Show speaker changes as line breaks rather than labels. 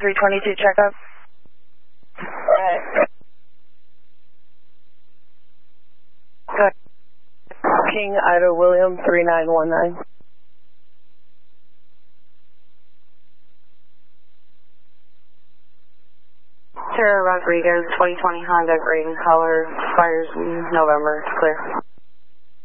322 checkup. Good. King Ida William 3919. Sarah Rodriguez 2020 Honda green color, expires in November. Clear.